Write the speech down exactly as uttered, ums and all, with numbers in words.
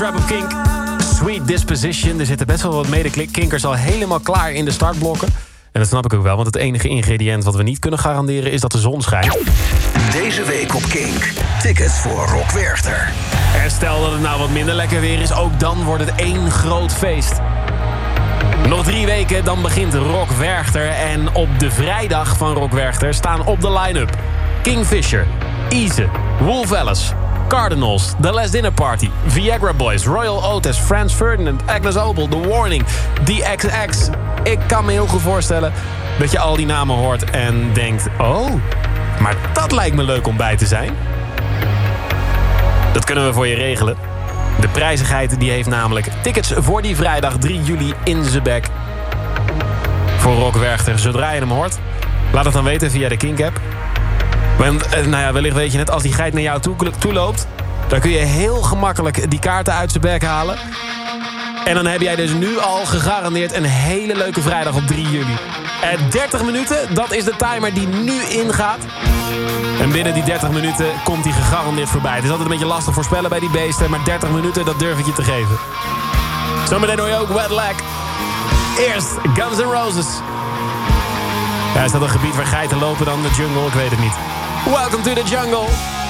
Trap of Kink, Sweet Disposition. Er zitten best wel wat medekinkers al helemaal klaar in de startblokken. En dat snap ik ook wel, want het enige ingrediënt wat we niet kunnen garanderen is dat de zon schijnt. Deze week op Kink. Tickets voor Rock Werchter. En stel dat het nou wat minder lekker weer is, ook dan wordt het één groot feest. Nog drie weken, dan begint Rock Werchter. En op de vrijdag van Rock Werchter staan op de line-up Kingfisher, Ease, Wolf Alice, Cardinals, The Last Dinner Party, Viagra Boys, Royal Otis, Franz Ferdinand, Agnes Obel, The Warning, D X X. Ik kan me heel goed voorstellen dat je al die namen hoort en denkt... oh, maar dat lijkt me leuk om bij te zijn. Dat kunnen we voor je regelen. De prijzigheid die heeft namelijk tickets voor die vrijdag drie juli in z'n bek. Voor Rock Werchter. Zodra je hem hoort, laat het dan weten via de Kink-app. Want, nou ja, wellicht weet je net, als die geit naar jou toe, toe loopt... dan kun je heel gemakkelijk die kaarten uit zijn bek halen. En dan heb jij dus nu al gegarandeerd een hele leuke vrijdag op drie juli. En dertig minuten, dat is de timer die nu ingaat. En binnen die dertig minuten komt hij gegarandeerd voorbij. Het is altijd een beetje lastig voorspellen bij die beesten... maar dertig minuten, dat durf ik je te geven. Zometeen hoor je ook Wet Leg. Eerst Guns N' Roses. Ja, is dat een gebied waar geiten lopen dan de jungle? Ik weet het niet. Welcome to the jungle.